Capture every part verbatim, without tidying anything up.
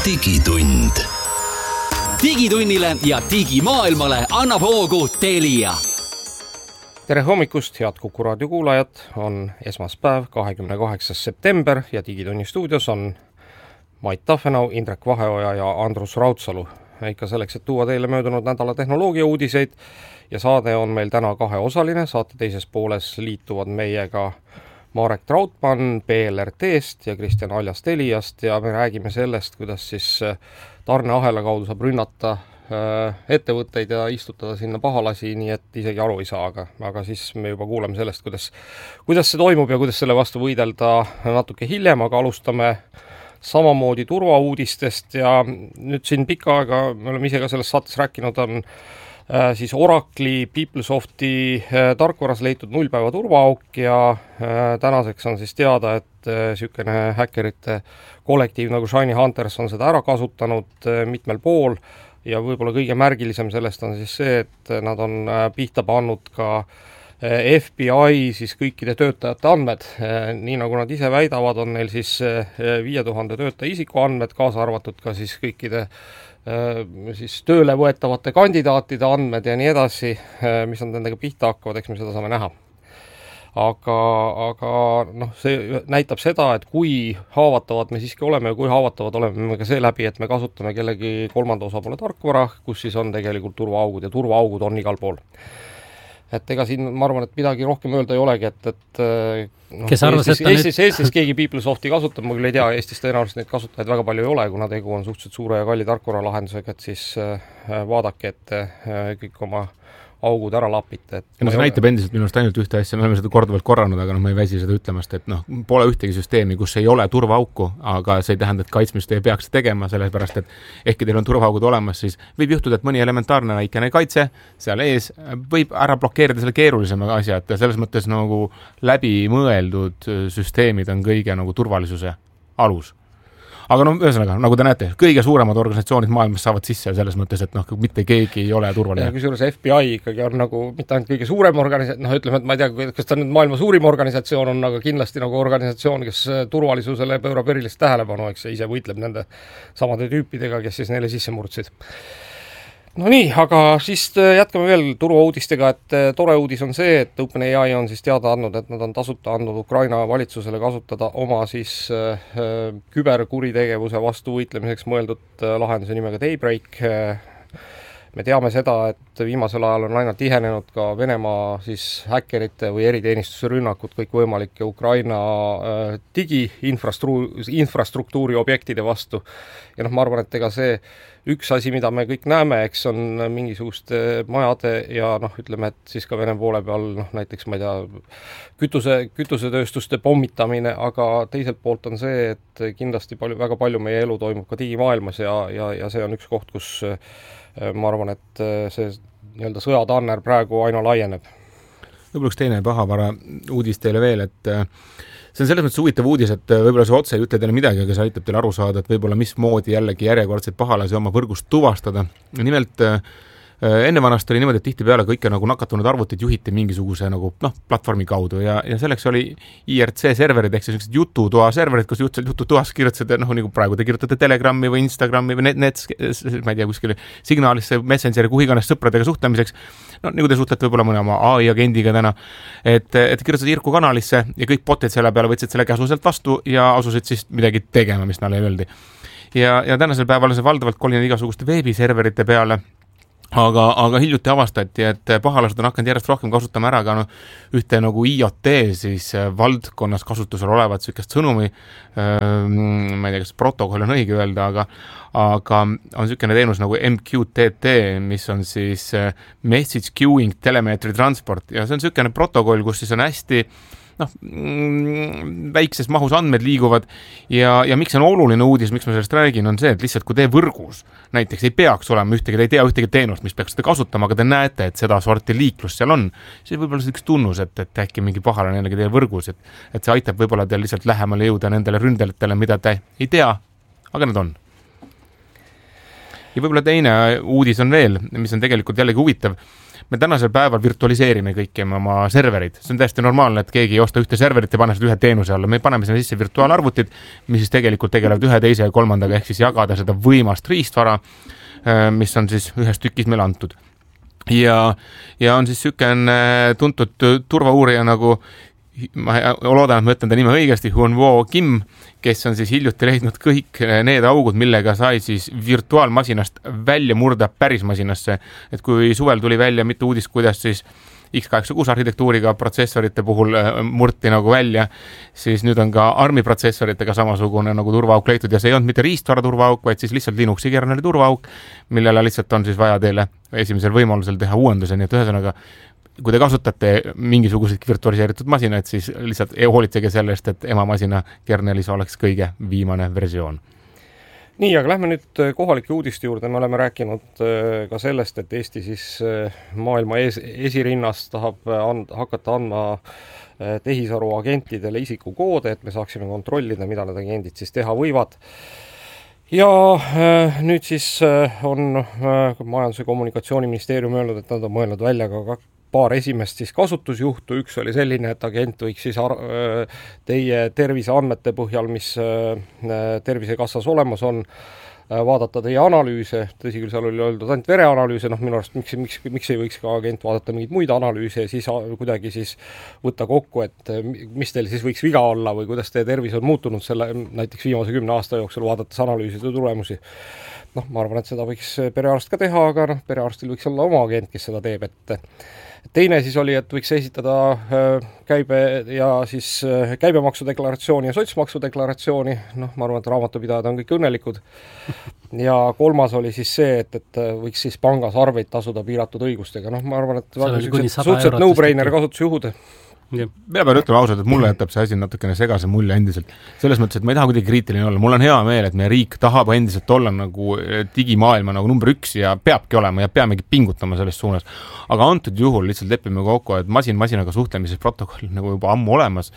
digitund. Digitunnile ja digimaailmale annab hoogu Telia. Tere hommikust, head Kuku raadio kuulajad, on esmaspäev, kahekümne kaheksas september ja Digitunni stuudios on Mait Tafenau, Indrek Vaheoja ja Andrus Raudsalu. Ikka selleks, et tuua teile möödunud nädala tehnoloogia uudiseid ja saade on meil täna kaheosaline. Saate teises pooles liituvad meiega Marek Trautmann B L R T-st ja Kristjan Aljas Teliast ja me räägime sellest, kuidas siis tarneahela kaudu saab rünnata ettevõtteid ja istutada sinna pahalasi, nii et isegi aru ei saa, aga, aga siis me juba kuuleme sellest, kuidas, kuidas see toimub ja kuidas selle vastu võidelda natuke hiljem, aga alustame samamoodi turvauudistest ja nüüd siin pikka aega, me oleme ise ka selles saates rääkinud, on äh, siis Oracle'i, PeopleSofti äh, tarkvaras leitud nullpäeva turvaauk ja äh, tänaseks on siis teada, et äh, sükene häkkerite kollektiiv nagu Shiny Hunters on seda ära kasutanud äh, mitmel pool ja võib-olla kõige märgilisem sellest on siis see, et nad on äh, pihta pannud ka F B I siis kõikide töötajate andmed, nii nagu nad ise väidavad, on neil siis viie tuhande töötaja isikuandmed, kaasa arvatud ka siis kõikide siis tööle võetavate kandidaatide andmed ja nii edasi, mis on nendega pihta hakkavad, eks me seda saame näha. Aga, aga noh, see näitab seda, et kui haavatavad me siiski oleme ja kui haavatavad oleme me ka see läbi, et me kasutame kellegi kolmanda osapoole tarkvara, kus siis on tegelikult turvaaugud ja turvaaugud on igal pool. Et ega siin, ma arvan, et midagi rohkem öelda ei olegi, et, et no, Kes arvas, Eestis, et Eestis, nüüd... Eestis keegi PeopleSofti kasutab, ma küll ei tea, Eestis tõenäoliselt neid kasutajaid väga palju ei ole, kuna tegu on suhteliselt suure ja kalli tarkvara lahendusega, et siis vaadake, et kõik oma augud ära lapite. Et no see näitab endiselt minust ainult ühte asja, me oleme seda korduvalt korranud, aga no ma ei väsi seda ütlemast, et noh, pole ühtegi süsteemi, kus ei ole turvaauku, aga see ei tähenda, et kaitsmist ei peaks tegema, sellepärast, et ehkki teil on turvaaugud olemas, siis võib juhtuda, et mõni elementaarne väikene kaitse seal ees võib ära blokeerida selle keerulisema asja, et selles mõttes nagu läbimõeldud süsteemid on kõige nagu turvalisuse alus. Aga no ühesõnaga, nagu te näete, kõige suuremad organisatsioonid maailmas saavad sisse selles mõttes, et noh, mitte keegi ei ole turvaline. Kusjuures F B I ikkagi on nagu mitte ainult kõige suurem organisatsioon, noh ütleme, et ma ei tea, kas ta nüüd maailma suurim organisatsioon on, aga kindlasti nagu organisatsioon, kes turvalisusele pöörab erilist tähelepanu, eks ja ise võitleb nende samade tüüpidega, kes siis neile sisse murdsid. No nii, aga siis jätkame veel turvauudistega, et tore uudis on see, et OpenAI on siis teada andnud, et nad on tasuta andnud Ukraina valitsusele kasutada oma siis äh, küberkuritegevuse vastu võitlemiseks mõeldud lahenduse nimega Daybreak. Me teame seda, et viimasel ajal on aina tihenenud ka Venemaa siis häkkerite või eriteenistuse rünnakud kõikvõimalike Ukraina äh, digiinfrastruktuuri infrastruktuuri objektide vastu. Ja noh, ma arvan, et ega see üks asi, mida me kõik näeme, eks on mingisuguste majade ja noh, ütleme, et siis ka Vene poole peal noh, näiteks ma ei tea, kütuse, kütusetööstuste pommitamine, aga teiselt poolt on see, et kindlasti palju, väga palju meie elu toimub ka digimaailmas ja, ja, ja see on üks koht, kus ma arvan, et see nii-öelda sõjatanner praegu aina laieneb. Võib-olla üks teine pahavara uudis teile veel, et see on selles mõttes huvitav uudis, et võib-olla see otse ei ütle teile midagi, aga see aitab teile aru saada, et võib-olla mismoodi jällegi järjekordseid pahalasi oma võrgust tuvastada. Nimelt enne vanast oli niimoodi, et tihtipeale kõike nagu nakatunud arvutid juhiti mingisuguse nagu, noh, platvormi kaudu ja, ja selleks oli I R C serverid ehk siis jututoa serverid, kus jutud, jututoas kirjutasite, noh, nagu praegu te kirjutate Telegrami või Instagrami või net, net, ma ei tea, kuskil Signalisse, Messengeri, kuhu iganes sõpradega suhtlemiseks, no nagu te suhtlete võib-olla mõne oma A I agendiga täna, et, et kirjutasid Irku kanalisse ja kõik botid selle peale võtsid selle käsu sealt vastu ja asusid siis midagi tegema, mis nalle öeldi. Ja, ja tänasel päeval see valdavalt kolinud igasuguste veebiserverite peale, Aga, aga hiljuti avastati, et pahalased on hakanud järjest rohkem kasutama ära ka no, ühte nagu I O T siis valdkonnas kasutusel olevat sükest sõnumi, ma ei tea, kas protokoll on õige öelda, aga, aga on sükene teenus nagu M Q T T, mis on siis Message Queuing Telemetry Transport ja see on sükene protokoll, kus siis on hästi noh, väikses mahus andmed liiguvad ja, ja miks see on oluline uudis, miks ma sellest räägin, on see, et lihtsalt kui te võrgus näiteks ei peaks olema ühtegi, te ei tea ühtegi teenust, mis peaks seda kasutama, aga te näete, et seda sorti liiklus seal on, siis võib-olla see üks tunnus, et, et äkki mingi pahalane jällegi teie võrgus, et, et see aitab võib-olla teil lihtsalt lähemale jõuda nendele ründajatele, mida te ei tea, aga need on. ja võib-olla teine uudis on veel, mis on tegelikult jällegi huvitav. Me tänasel päeval virtualiseerime kõiki oma serverid. See on täiesti normaalne, et keegi ei osta ühte serverit ja pane seda ühe teenuse alla. Me paneme sinna sisse virtuaalarvutid, mis siis tegelikult tegelevad ühe, teise ja kolmandaga, ehk siis jagada seda võimast riistvara, mis on siis ühes tükis meil antud. Ja, ja on siis sükene tuntud turvauurija nagu, ma loodan, et ma ütlen ta nime õigesti, Hyunwoo Kim, kes on siis hiljuti leidnud kõik need augud, millega sai siis virtuaalmasinast välja murda pärismasinasse. Et kui suvel tuli välja mitu uudist, kuidas siis X kaheksakümmend kuus arhitektuuriga protsessorite puhul murti nagu välja, siis nüüd on ka ARMi protsessoritega samasugune nagu turvaauk leitud ja see ei olnud mitte riistvara turvaauk, vaid siis lihtsalt Linuxi kerneli turvaauk, millele lihtsalt on siis vaja teile esimesel võimalusel teha uuenduse, nii et ühesõnaga kui te kasutate mingisuguseid virtualiseeritud masinaid, siis lihtsalt hoolitsege sellest, et ema masina kernelis oleks kõige viimane versioon. Nii, aga lähme nüüd kohalike uudiste juurde. Me oleme rääkinud ka sellest, et Eesti siis maailma ees, esirinnas tahab and, hakata andma tehisaru agentidele isikukoode, et me saaksime kontrollida, mida need agendid siis teha võivad. Ja nüüd siis on Majandus- ja Kommunikatsiooniministeerium öelnud, et nad on mõelnud välja ka paar esimest siis kasutusjuhtu. Üks oli selline, et agent võiks siis ar- teie terviseandmete põhjal, mis Tervisekassas olemas on, vaadata teie analüüse. Tõsi küll, seal oli öeldud ainult vereanalüüse, noh minu arust miks, miks, miks ei võiks ka agent vaadata mingeid muid analüüse ja siis kuidagi siis võtta kokku, et mis teil siis võiks viga olla või kuidas teie tervis on muutunud selle näiteks viimase kümne aasta jooksul vaadates analüüside tulemusi. Noh, ma arvan, et seda võiks perearst ka teha, aga noh, perearstil võiks olla oma agent, kes seda teeb, et teine siis oli, et võiks esitada käibe ja siis käibemaksudeklaratsiooni ja sotsmaksudeklaratsiooni. Noh, ma arvan, et raamatupidajad on kõik õnnelikud. Ja kolmas oli siis see, et, et võiks siis pangas arveid tasuda piiratud õigustega. Noh, ma arvan, et suhteliselt no-brainer kasutusjuhud. Mina pean ütlema ausalt, et mulle jätab see asi natukene segase mulje endiselt. Selles mõttes, et ma ei taha kuidagi kriitiline olla. Mul on hea meel, et meie riik tahab endiselt olla nagu digimaailma nagu number üks ja peabki olema ja peamegi pingutama selles suunas. Aga antud juhul lihtsalt lepime kokku, et masin masinaga suhtlemises protokoll nagu juba ammu olemas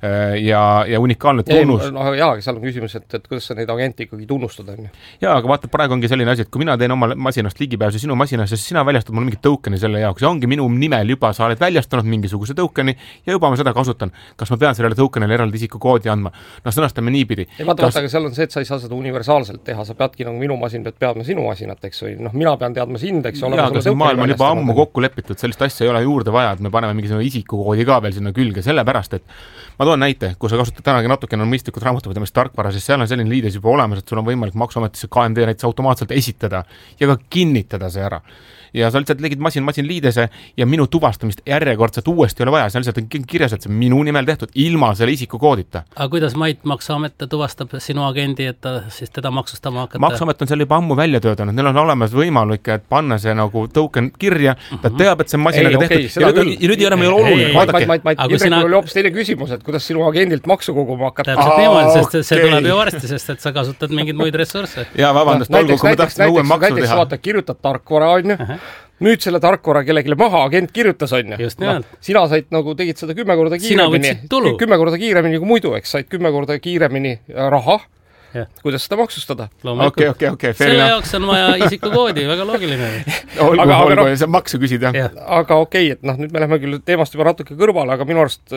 ja, ja unikaalne tunnus. Ei, no, jaa, seal on küsimus, et, et kuidas sa neid agenti ikkagi tunnustada. Jaa, aga vaata, praegu ongi selline asi, et kui mina teen oma masinast ligipääsu sinu masinasse, siis sina väljastad mulle mingit tõukeni selle jaoks. Ja ongi minu nimel juba, sa oled väljastanud mingisuguse tõukeni ja juba ma seda kasutan. Kas ma pean sellele tõukenele eraldi isikukoodi andma? No sõnastame niipidi. Ei, vaata, Kas... aga seal on see, et sa ei saa seda universaalselt teha. Sa peadki nagu minu masin, pead teadma sinu masinat, eks või? Noh, mina pean teadma sind, eks. Jaa, aga see maailm on juba ammu kokku lepitud. Sellist asja ei ole juurde vaja, et me paneme mingisugune isikukoodi ka veel sinna külge. Sellepärast, et ma toon näite, kui sa kasutad tänagi natukene on mõistlikud raamatupidamist tarkvara, siis seal on selline liides juba olemas, et sul on võimalik maksuametisse K M D näiteks automaatselt esitada ja ka kinnitada see ära. Ja sa lihtsalt legid masin-masin liidese ja minu tuvastamist järjekordselt uuesti ei ole vaja. See lihtsalt on kirjas, et see on minu nimel tehtud ilma selle isikukoodita. Aga kuidas Mait Maksuamet tuvastab sinu agendi, et ta siis teda maksustama hakata? Maksuamet on seal juba ammu välja töötanud. Neil on olemas võimalik, et panna see nagu token kirja. Ta teab, et see on masinaga ei, tehtud. Okay, ja, nüüd, ja nüüd ei ole meil oluline. Mait, Mait, Mait, Indrekul sina... oli hoopis teine küsimus, et kuidas sinu agendilt maksu koguma hakata. Täpselt niimoodi, sest okay. See tuleb ju varsti, sest et sa kasutad mingeid muid ressursse. Ja vabandust, no, näiteks, näiteks, näiteks, näiteks, näiteks vaata, kirjutad tarkvara, on ju. Nüüd selle tarkvara kellelegi maha agent kirjutas, on ju. No, sina said nagu tegid seda kümme korda kiiremini. Kümme korda kiiremini kui muidu, eks. Said kümme korda kiiremini raha. Ja. Kuidas seda maksustada? Okei, okei, okei. Selle jaoks on vaja isikukoodi, väga loogiline. Olgu, aga, olgu, no, see maksu küsida. Aga okei, et noh, nüüd me lähme küll teemast juba natuke kõrvale, aga minu arust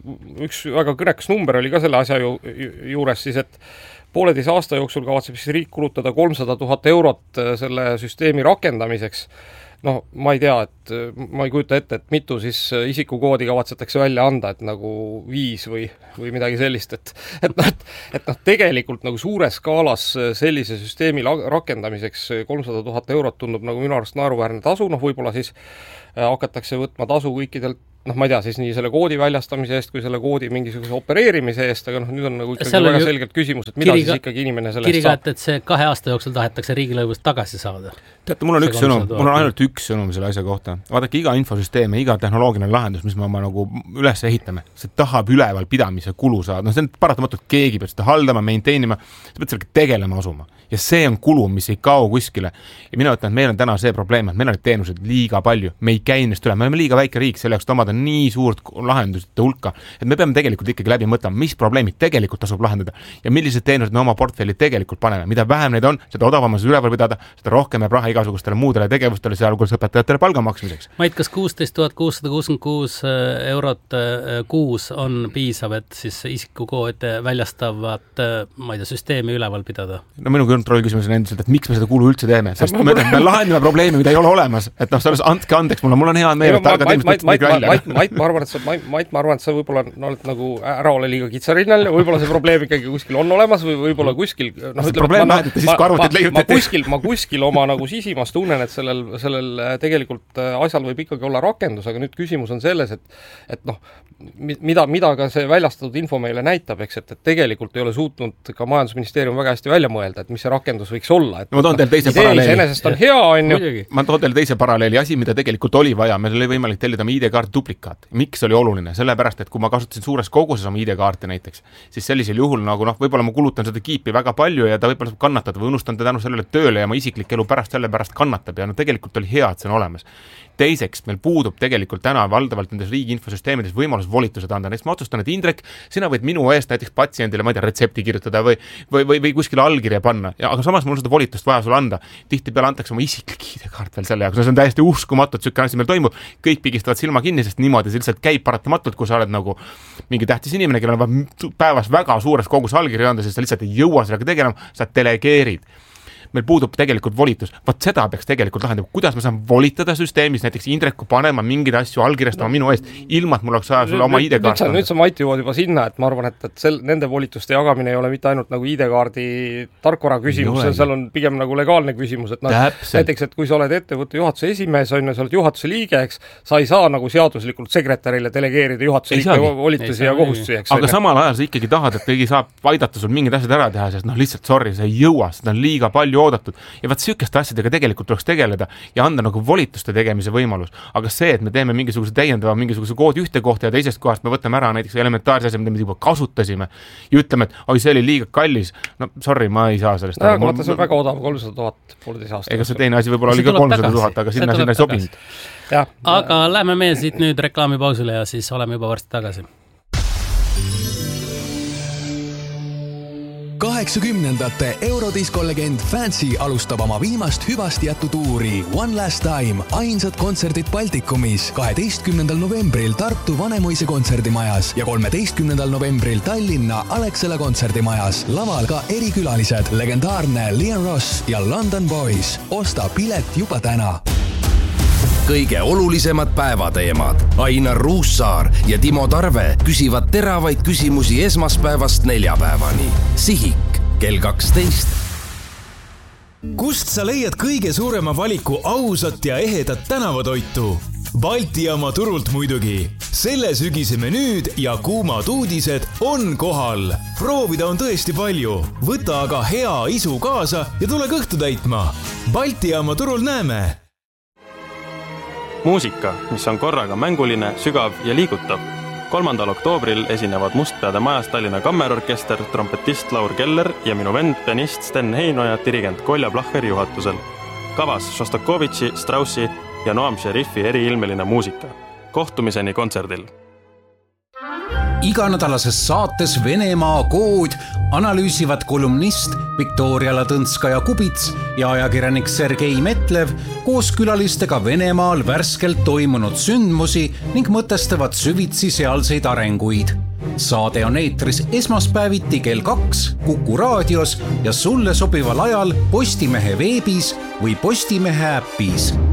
üks väga kõnekas number oli ka selle asja ju, juures siis, et pooleteise aasta jooksul kavatseb siis riik kulutada kolmsada tuhat eurot selle süsteemi rakendamiseks. No ma ei tea, et ma ei kujuta ette, et mitu siis isikukoodi kavatsetakse välja anda, et nagu viis või, või midagi sellist, et, et, noh, et, et noh, tegelikult nagu suures skaalas sellise süsteemi rakendamiseks kolmsada tuhat eurot tundub nagu minu arust naeruväärne tasu, noh võib-olla siis hakatakse võtma tasu kõikidelt, noh ma ei tea, siis nii selle koodi väljastamise eest kui selle koodi mingisuguse opereerimise eest, aga noh, nüüd on nagu ikkagi väga selgelt küsimus, et mida kiriga, siis ikkagi inimene sellest kiriga, saab. Et see kahe aasta jooksul tahetakse riigilõivust tagasi saada. Teate, mul on üks sõnum, mul on ainult üks sõnum selle asja kohta. Vaadake, iga infosüsteem ja iga tehnoloogiline lahendus, mis me oma nagu üles ehitame, see tahab üleval pidamise kulu saada. No see on paratamatult keegi peab seda haldama, maintainima, sa pead sellega tegelema asuma. Ja see on kulu, mis ei kao kuskile. Ja mina ütlen, et meil on täna see probleem, et meil on teenused liiga palju. Me ei käi nendest üle. Me oleme liiga väike riik selle jaoks, et omada saada nii suurt lahendusite hulka, et me peame tegelikult ikkagi läbi mõtlema, mis probleemid tegelikult tasub lahendada ja millised teenused me oma portfelli tegelikult paneme. Mida vähem neid on, seda odavamas üleval pidada, seda rohkem jääb raha igasugustele muudele tegevustele, sealhulgas õpetajatele palga maksmiseks. Mait, kas kuusteist tuhat kuussada kuuskümmend kuus eurot kuus on piisav, et siis isikukoode väljastavat, ma ei tea, süsteemi üleval pidada? No minu kontrolli küsimus on endiselt, et miks me seda kulu üldse teeme, sest me, me lahendame probleemi, mida ei ole olemas, et noh, selles andke andeks, mul on, mul on hea meel, et targad inimesed Mait, Mait, Mait, ma arvan, et sa, Mait, ma arvan, et sa võib-olla no, oled nagu ära ole liiga kitsarinnal ja võib-olla see probleem ikkagi kuskil on olemas või võib-olla kuskil no, see probleem lahendate siis, kui arvutid leiutati. Ma kuskil, ma kuskil oma nagu sisimas tunnen, et sellel, sellel tegelikult asjal võib ikkagi olla rakendus, aga nüüd küsimus on selles, et, et noh, mida, mida ka see väljastatud info meile näitab, eks, et, et tegelikult ei ole suutnud ka majandusministeerium väga hästi välja mõelda, et mis see rakendus võiks olla. Et, ma toon teile teise paralleeli. Iseenesest on hea, on ju. Ma toon teile teise paralleeli. Asi, mida tegelikult oli vaja, meil oli võimalik tellida oma I D-kaart duplikaat. Miks oli oluline? Sellepärast, et kui ma kasutasin suures koguses oma I D-kaarti näiteks, siis sellisel juhul nagu noh, võib-olla ma kulutan seda kiipi väga palju ja ta võib-olla saab kannatada või unustan ta tänu sellele tööle ja ma isiklik elu pärast selle pärast kannatab ja no tegelikult oli hea, et see on olemas. Teiseks, meil puudub tegelikult täna valdavalt nendes riigi infosüsteemides võimalus volitused anda. Näiteks ma otsustan, et Indrek, sina võid minu eest näiteks patsiendile, ma ei tea, retsepti kirjutada või, või, või, või kuskile allkirja panna. Ja, aga samas mul on seda volitust vaja sulle anda. Tihtipeale antakse oma isiklik I D-kaart veel selle jaoks. No see on täiesti uskumatu, et sükka asi meil toimub. Kõik pigistavad silma kinni, sest niimoodi see lihtsalt käib paratamatult, kui sa oled nagu mingi tähtis inimene, kellel on päevas väga suures kogus allkirja anda, sest sa lihtsalt ei jõua sellega tegelema, sa delegeerid. Meil puudub tegelikult volitus. Vaat seda peaks tegelikult lahendama. Kuidas ma saan volitada süsteemis näiteks Indreku panema mingeid asju allkirjastama no. minu eest, ilma et mul oleks vaja sulle oma I D-kaart. Nüüd sa Mait jõuad juba sinna, et ma arvan, et, et sel, nende volituste jagamine ei ole mitte ainult nagu I D-kaardi tarkvara küsimus, seal on pigem nagu legaalne küsimus, et no, näiteks, et kui sa oled ettevõtte juhatuse esimees, on, sa oled juhatuse liige, eks, sa ei saa nagu seaduslikult sekretärile delegeerida juhatuse liike volitusi ja kohustusi. Eks, aga samal ajal sa ikkagi tahad, et keegi saab aidata sul mingid asjad ära teha, sest noh, lihtsalt sorry, sa ei jõua, seda on liiga palju oodatud. Ja vaat sükeste asjadega tegelikult tuleks tegeleda ja anda nagu volituste tegemise võimalus. Aga see, et me teeme mingisuguse täiendava mingisuguse koodi ühte kohta ja teisest kohast me võtame ära näiteks elementaarse asja, mida me juba kasutasime ja ütleme, et oi, see oli liiga kallis. No sorry, ma ei saa sellest. No, aga vaata, see on väga odav, kolmsada tuhat poolteist aastat. Ega see teine asi võib-olla oli ka kolmsada tuhat, aga sinna, sinna ei sobinud. Ja. Aga lähme me siit nüüd reklaamipausile ja siis oleme juba varsti tagasi. kaheksakümnendate Eurodisko legend Fancy alustab oma viimast hüvast jätutuuri One Last Time, ainsad kontserdid Baltikumis kaheteistkümnendal novembril Tartu Vanemuise kontserdimajas ja kolmeteistkümnendal novembril Tallinna Alexela kontserdimajas. Laval ka erikülalised, legendaarne Liam Ross ja London Boys. Osta pilet juba täna. Kõige olulisemad päevateemad. Ainar Ruussaar ja Timo Tarve küsivad teravaid küsimusi esmaspäevast neljapäevani. Sihik kell kaksteist. Kust sa leiad kõige suurema valiku ausat ja ehedat tänavatoitu? Balti jaama turult muidugi. Selle sügise menüüd ja kuumad uudised on kohal. Proovida on tõesti palju. Võta aga hea isu kaasa ja tule kõhtu täitma. Balti jaama turul näeme. Muusika, mis on korraga mänguline, sügav ja liigutav. kolmandal oktoobril esinevad Mustpeade majas Tallinna Kammerorkester, trompetist Laur Keller ja minu vend, pianist Sten Heino ja dirigent Kolja Placher juhatusel. Kavas Šostakovitši, Straussi ja Noam Šerifi eriilmeline muusika. Kohtumiseni kontserdil. Iganädalases saates Venemaa kood analüüsivad kolumnist Viktoria Ladõnskaja-Kubits ja ajakirjanik Sergei Metlev koos külalistega Venemaal värskelt toimunud sündmusi ning mõtestavad süvitsi sealseid arenguid. Saade on eetris esmaspäeviti kell kaks Kuku raadios ja sulle sobival ajal Postimehe veebis või Postimehe äppis.